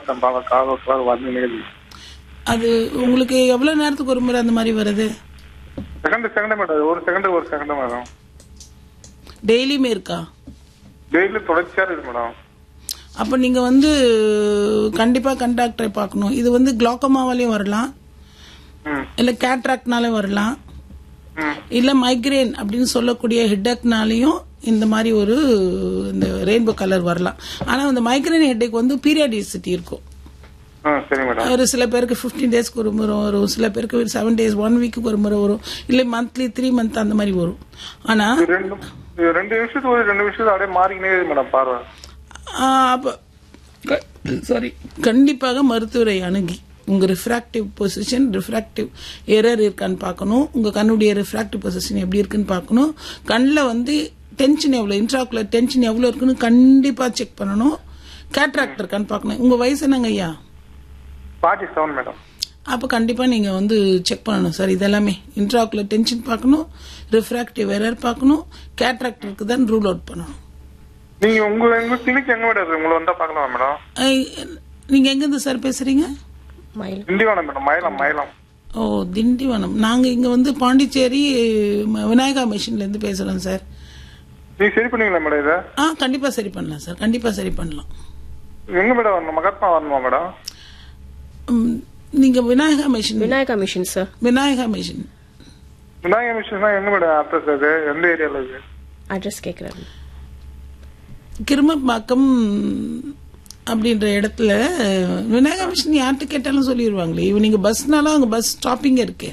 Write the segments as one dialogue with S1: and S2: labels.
S1: பார்த்தேன், கலர் வந்து
S2: அது உங்களுக்கு எவ்வளவு நேரத்துக்கு ஒரு முறை அந்த மாதிரி வருது?
S1: செகண்ட் மேடம், ஒரு செகண்ட் மேடம்.
S2: டெய்லியுமே இருக்கா?
S1: டெய்லி தொடர்ச்சியா இருக்கு மேடம்.
S2: அப்ப நீங்க வந்து கண்டிப்பா கண் டாக்டரை பார்க்கணும். இது வந்து குளோக்கோமாவாலையும் வரலாம், இல்ல கேட்ராக்ட்னால வரலாம், இல்ல மைக்ரேன் அப்படின்னு சொல்லக்கூடிய ஹெட்டேக்னாலையும் இந்த மாதிரி ஒரு இந்த ரெயின்போ கலர் வரலாம். ஆனா இந்த மைக்ரேன் ஹெட்டேக் வந்து பீரியாடிசிட்டி இருக்கும். ஒரு சில பேருக்கு 15 டேஸ்க்கு ஒரு முறை வரும், சில பேருக்கு 7 டேஸ் 1 வீக்குக்கு ஒரு முறை வரும், இல்ல மந்த்லி 3 மந்த் அந்த மாதிரி வரும். ஆனா
S1: 2 நிமிஷத்துக்கு அப்படியே மாறிக்கினே மேடம் பார்வை.
S2: சாரி, கண்டிப்பாக மருத்துவரை அணுகி உங்க ரிஃப்ராக்டிவ் பொசிஷன், ரிஃப்ராக்டிவ் எரர் இருக்கான்னு பார்க்கணும். உங்க கண்ணுடைய ரிஃப்ராக்டிவ் பொசிஷன் எப்படி இருக்குன்னு பார்க்கணும். கண்ணில் வந்து டென்ஷன் எவ்வளவு, இன்ட்ராகுலர் டென்ஷன் எவ்வளவு இருக்குன்னு கண்டிப்பா செக் பண்ணணும். கேட்ராக்ட் இருக்கான்னு பார்க்கணும். உங்க வயசு என்னங்க ஐயா?
S1: 47 மேடம்.
S2: அப்ப கண்டிப்பா நீங்க வந்து செக் பண்ணணும் சார். இதெல்லாமே இன்ட்ராகுலர் டென்ஷன் பார்க்கணும், ரிஃப்ராக்டிவ் எரர் பார்க்கணும், கேட்ராக்ட் இருக்குதான் ரூல் அவுட் பண்ணணும்.
S1: நீங்க உங்க கிளினிக் எங்க மேடம் இருக்கு? உங்களை வந்தா பார்க்கலாம் மேடம்.
S2: நீங்க எங்க இருந்து சார் பேசுறீங்க?
S1: திண்டிவனம் மேடம். மயிலம்.
S2: ஓ, திண்டிவனம். நாங்க இங்க வந்து பாண்டிச்சேரி விநாயகா மிஷன்ல இருந்து பேசுறோம் சார்.
S1: நீங்க சரி பண்ணுவீங்களா மேடம் இத?
S2: கண்டிப்பா சரி பண்ணலாம் சார், கண்டிப்பா சரி பண்ணலாம்.
S1: எங்க மேடம் வரணும்? மகாத்மா வரணுமா மேடம்?
S2: நீங்க Vinayaka mission
S3: sir.
S2: Vinayaka mission
S1: எங்க மேடம் அட்ரஸ்? அது எந்த ஏரியால இருக்கு?
S3: அட்ரஸ் கேக்குறாங்க.
S2: கிருமப்பாக்கம் அப்படின்ற இடத்துல விநாயகா மிஷன் யார்கிட்ட கேட்டாலும் சொல்லிடுவாங்களே. இவ நீங்க பஸ்னாலும் அங்க பஸ் ஸ்டாப்பிங் இருக்கு.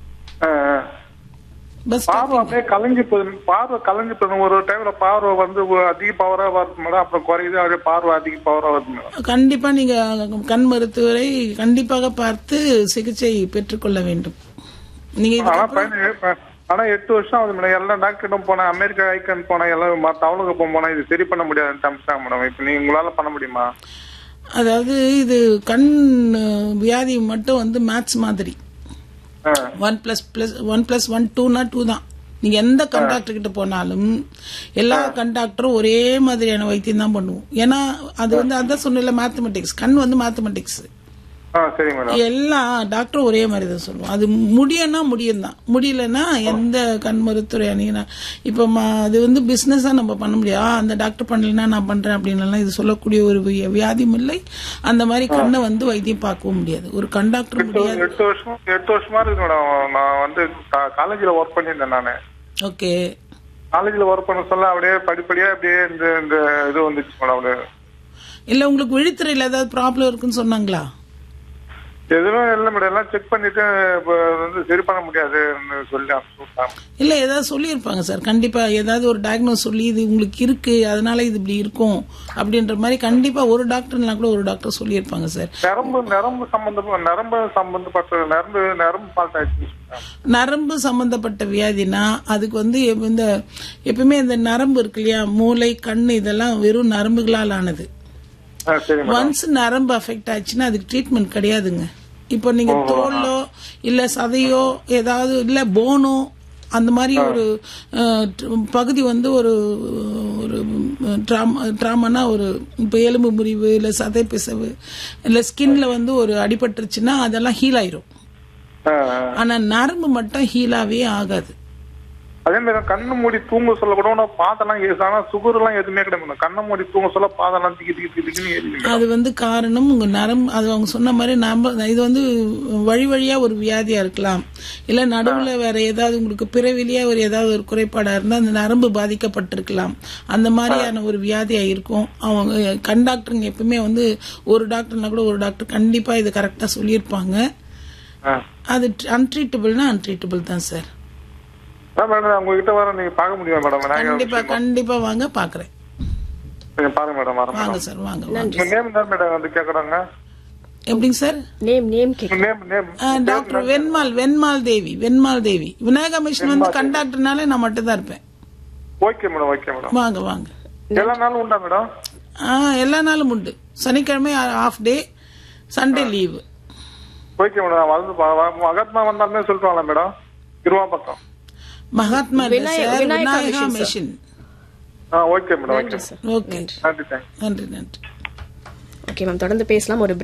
S2: பஸ்
S1: பார்வை கலைஞ்சு போகுது. ஒரு டைம்ல பார்வை வந்து அதிக பவரா வருது மேடம், அப்புறம் குறையுது. அப்படியே பார்வை அதிக பவரா வருது மேடம்.
S2: கண்டிப்பா நீங்க கண் மருத்துவரை கண்டிப்பாக பார்த்து சிகிச்சை பெற்றுக்கொள்ள வேண்டும். நீங்க
S1: ஆனா 8 வருஷம் ஆகுது மேடம். எல்லா டாக்டரும் போனேன், அமெரிக்கா ஐக்கன் போனேன், எல்லாம் டவுனுக்கு போனேன். இது சரி பண்ண முடியாது மேடம். இப்ப நீங்க உங்களால பண்ண முடியுமா?
S2: அதாவது இது கண் வியாதி மட்டும் வந்து மேத்ஸ் மாதிரி 1+1 2 தான். நீங்க எந்த கண்டாக்டர் கிட்ட போனாலும் எல்லா கண்டாக்டரும் ஒரே மாதிரியான வைத்தியம் தான் பண்ணுவோம். ஏன்னா அது வந்து அதான் சொன்ன மேத்தமெட்டிக்ஸ், கண் வந்து மேத்தமெட்டிக்ஸ். எல்லா டாக்டரும் ஒரே மாதிரி தான் சொல்லுவோம். அது முடியும் தான், முடியலன்னா எந்த கண் மருத்துவரை அணுகினா இப்ப அது வந்து பிசினஸா நம்ம பண்ண முடியாது. அந்த டாக்டர் பண்ணலன்னா நான் பண்றேன் அப்படின்னு இது சொல்லக்கூடிய ஒரு வியாதியும் இல்லை. அந்த மாதிரி கண்ணை வந்து வைத்தியம் பார்க்கவும் முடியாது. ஒரு கண்டாக்டர் முடியாது.
S1: 8 வருஷமா இருக்கு மேடம். நான் வந்து காலேஜ்ல ஒர்க் பண்ணியிருந்தேன். நானு
S2: ஓகே,
S1: காலேஜ்ல ஒர்க் பண்ண சொல்ல அப்படியே படிப்படியா அப்படியே இந்த இது வந்துச்சு மேடம்.
S2: இல்ல உங்களுக்கு விழித்திரையில ஏதாவது ப்ராப்ளம் இருக்குன்னு சொன்னாங்களா?
S1: எதுவும் இல்ல மேடம். எல்லாம் செக் பண்ணிட்டு வந்து சரி பண்ண முடியாது சொல்லி
S2: இல்ல ஏதாவது சொல்லியிருப்பாங்க சார். கண்டிப்பா ஏதாவது ஒரு டயக்னோஸ் சொல்லி இது உங்களுக்கு இருக்கு, அதனால இது இப்படி இருக்கும் அப்படின்ற மாதிரி கண்டிப்பா ஒரு டாக்டர்னா கூட ஒரு டாக்டர் சொல்லியிருப்பாங்க சார். நரம்பு சம்பந்தப்பட்ட வியாதினா அதுக்கு வந்து இந்த எப்பவுமே இந்த நரம்பு இருக்கு இல்லையா, மூளை கண் இதெல்லாம் வெறும் நரம்புகளால் ஆனது. ஒன்ஸ் நரம்பு அஃபெக்ட் ஆச்சுன்னா அதுக்கு ட்ரீட்மெண்ட் கிடையாதுங்க. இப்போ நீங்க தோலோ இல்ல சதையோ ஏதாவது இல்ல போனோ அந்த மாதிரி ஒரு பகுதி வந்து ஒரு டிராமானா ஒரு இப்போ எலும்பு முறிவு இல்ல சதை பிசவு இல்ல ஸ்கின்ல வந்து ஒரு அடிபட்டுருச்சுன்னா அதெல்லாம் ஹீல் ஆயிரும். ஆனா நரம்பு மட்டும் ஹீலாவே ஆகாது.
S1: அதே மாதிரி கண்ணு மூடி தூங்க சொல்ல கூட பாதெல்லாம் ஆனா சுகர் எல்லாம் எதுவுமே கிடையாது. கண்ணை மூடி தூங்க சொல்ல பாதெல்லாம் திக்கு.
S2: அது வந்து காரணம் உங்க நரம்பு. அது அவங்க சொன்ன மாதிரி இது வந்து வழியா ஒரு வியாதியா இருக்கலாம். இல்ல நடுவுல வேற ஏதாவது உங்களுக்கு பிறவிலேயே ஏதாவது ஒரு குறைபாடா இருந்தா அந்த நரம்பு பாதிக்கப்பட்டிருக்கலாம். அந்த மாதிரியான ஒரு வியாதியா இருக்கும். அவங்க கண் டாக்டருங்க எப்பவுமே வந்து ஒரு டாக்டர்னா கூட ஒரு டாக்டர் கண்டிப்பா இது கரெக்டா சொல்லியிருப்பாங்க. அது அன்ட்ரீட்டபிள்னா அன்ட்ரீட்டபிள் தான் சார்.
S1: உங்ககிட்ட வர நீங்க பார்க்க முடியும் மேடம்?
S2: கண்டிப்பா வாங்க, பாக்குறேன்.
S1: பாருங்க மேடம்.
S2: வாங்க சார், வாங்க.
S1: நேம் தான் மேடம் வந்து கேக்குறாங்க.
S2: எப்படிங்க சார்?
S3: நேம்
S2: டாக்டர் வெண்மால் தேவி. விநாயகா மிஷன் வந்து கண்டாக்டர்னால நான் மட்டும் தான் இருப்பேன்.
S1: Okay madam.
S2: வாங்க.
S1: எல்லா நாளும் உண்டா மேடம்?
S2: எல்லா நாளும் உண்டு. சனிக்கிழமை of day, Sunday leave.
S1: Okay madam. Mahatma வந்தாலுமே சொல்லிட்டு madam. திருவாபக்கம்
S2: Mahatma Vinayaka mission.
S1: Okay madam.
S2: Okay, நன்றி.
S3: ஓகே மேம், தொடர்ந்து பேசலாம். ஒரு